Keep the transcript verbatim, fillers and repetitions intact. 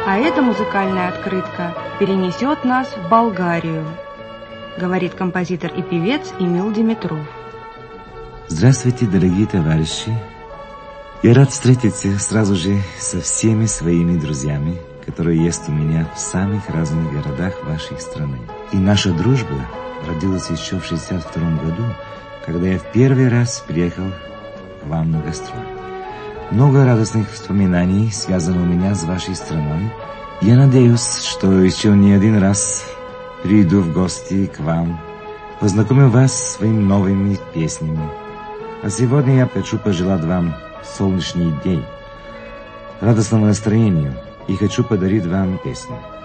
А эта музыкальная открытка перенесет нас в Болгарию, говорит композитор и певец Эмил Димитров. Здравствуйте, дорогие товарищи. Я рад встретиться сразу же со всеми своими друзьями, которые есть у меня в самых разных городах вашей страны. И наша дружба родилась еще в шестьдесят втором году, когда я в первый раз приехал к вам на гастроль. Много радостных воспоминаний связано у меня с вашей страной. Я надеюсь, что еще не один раз приду в гости к вам, познакомлю вас с своими новыми песнями. А сегодня я хочу пожелать вам солнечный день, радостного настроения и хочу подарить вам песню.